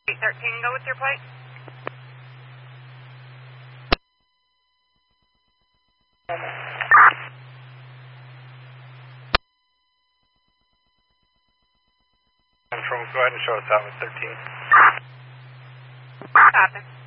13, go with your plate. Control, go ahead and show us out with 13. Copy.